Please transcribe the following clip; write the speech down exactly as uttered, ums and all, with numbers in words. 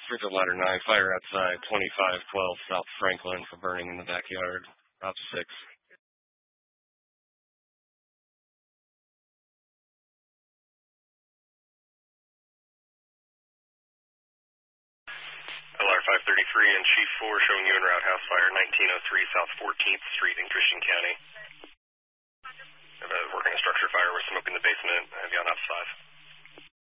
Circle Ladder nine, fire outside, twenty-five twelve South Franklin for burning in the backyard. Op six. L R five thirty-three and Chief four showing you en route house fire, nineteen oh three South fourteenth Street in Christian County. I have a working a structure fire with smoke in the basement. I have you on ops five.